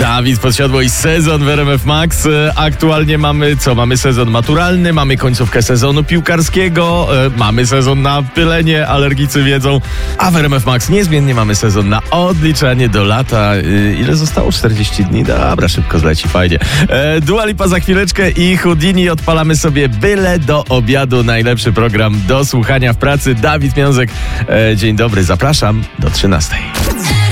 Dawid Podsiadło i sezon w RMF Max. Aktualnie mamy sezon maturalny, mamy końcówkę sezonu piłkarskiego, mamy sezon na pylenie, alergicy wiedzą, a w RMF Max niezmiennie mamy sezon na odliczanie do lata. Ile zostało? 40 dni? Dobra, szybko zleci, fajnie. Dua Lipa za chwileczkę i Houdini. Odpalamy sobie byle do obiadu. Najlepszy program do słuchania w pracy. Dawid Miązek, dzień dobry, zapraszam do 13.